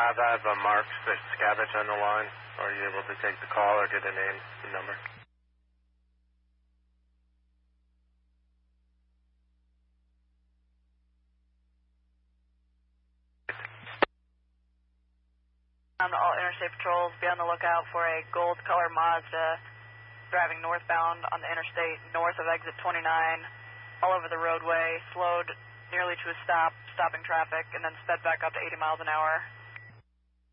I have a Mark Scavage on the line. Are you able to take the call or get a name and number? On all interstate patrols, be on the lookout for a gold color Mazda driving northbound on the interstate north of exit 29, all over the roadway, slowed nearly to a stop, stopping traffic, and then sped back up to 80 miles an hour.